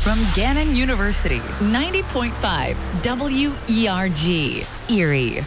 From Gannon University, 90.5 WERG, Erie.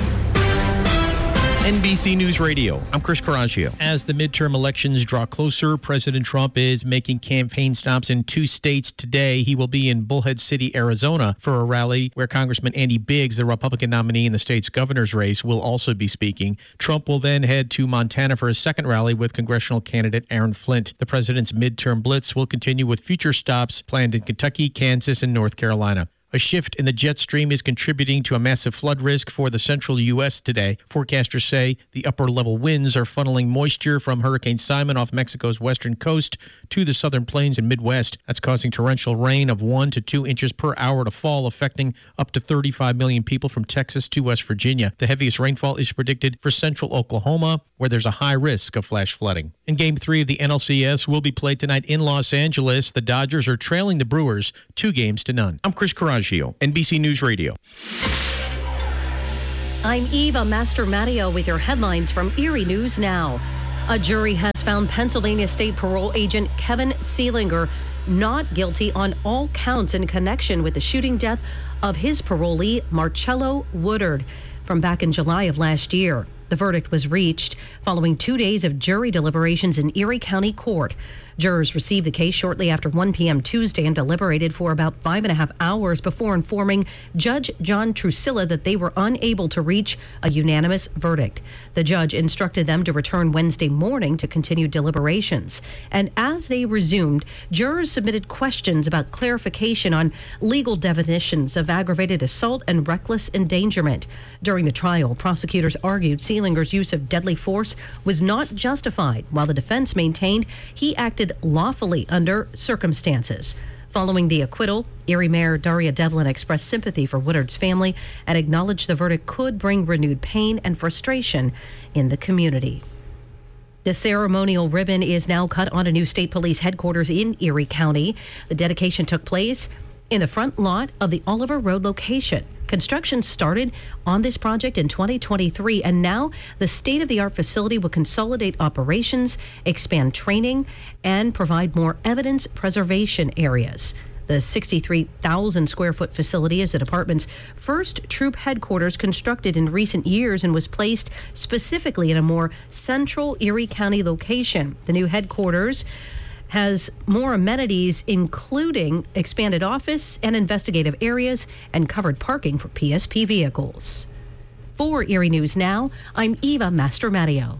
NBC News Radio. I'm Chris Caraccio. As the midterm elections draw closer, President Trump is making campaign stops in 2 states today. He will be in Bullhead City, Arizona, for a rally where Congressman Andy Biggs, the Republican nominee in the state's governor's race, will also be speaking. Trump will then head to Montana for a second rally with congressional candidate Aaron Flint. The president's midterm blitz will continue with future stops planned in Kentucky, Kansas, and North Carolina. A shift in the jet stream is contributing to a massive flood risk for the central U.S. today. Forecasters say the upper-level winds are funneling moisture from Hurricane Simon off Mexico's western coast to the southern plains and Midwest. That's causing torrential rain of 1 to 2 inches per hour to fall, affecting up to 35 million people from Texas to West Virginia. The heaviest rainfall is predicted for central Oklahoma, where there's a high risk of flash flooding. In Game 3 of the NLCS will be played tonight in Los Angeles. The Dodgers are trailing the Brewers 2-0. I'm Chris Caraccio. NBC News Radio. I'm Eva Mastromatteo with your headlines from Erie News Now. A jury has found Pennsylvania State Parole Agent Kevin Seelinger not guilty on all counts in connection with the shooting death of his parolee, Marcello Woodard, from back in July of last year. The verdict was reached following 2 days of jury deliberations in Erie County Court. Jurors received the case shortly after 1 p.m. Tuesday and deliberated for about 5.5 hours before informing Judge John Trusilla that they were unable to reach a unanimous verdict. The judge instructed them to return Wednesday morning to continue deliberations. And as they resumed, jurors submitted questions about clarification on legal definitions of aggravated assault and reckless endangerment. During the trial, prosecutors argued Seelinger's use of deadly force was not justified, while the defense maintained he acted lawfully under circumstances. Following the acquittal, Erie Mayor Daria Devlin expressed sympathy for Woodard's family and acknowledged the verdict could bring renewed pain and frustration in the community. The ceremonial ribbon is now cut on a new state police headquarters in Erie County. The dedication took place in the front lot of the Oliver Road location. Construction started on this project in 2023, and now the state-of-the-art facility will consolidate operations, expand training, and provide more evidence preservation areas. The 63,000 square foot facility is the department's first troop headquarters constructed in recent years and was placed specifically in a more central Erie County location. The new headquarters has more amenities, including expanded office and investigative areas and covered parking for PSP vehicles. For Erie News Now, I'm Eva Mastromatteo.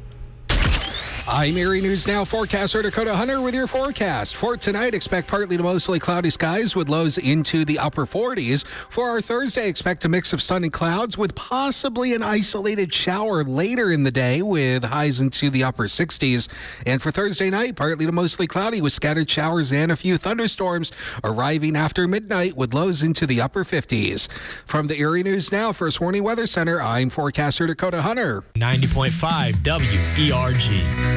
I'm Erie News Now forecaster Dakota Hunter with your forecast. For tonight, expect partly to mostly cloudy skies with lows into the upper 40s. For our Thursday, expect a mix of sun and clouds with possibly an isolated shower later in the day with highs into the upper 60s. And for Thursday night, partly to mostly cloudy with scattered showers and a few thunderstorms arriving after midnight with lows into the upper 50s. From the Erie News Now First Warning Weather Center, I'm forecaster Dakota Hunter. 90.5 WERG.